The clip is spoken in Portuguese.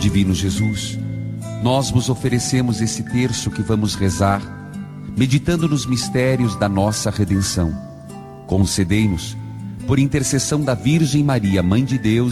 Divino Jesus, nós vos oferecemos esse terço que vamos rezar, meditando nos mistérios da nossa redenção. Concedei-nos, por intercessão da Virgem Maria, Mãe de Deus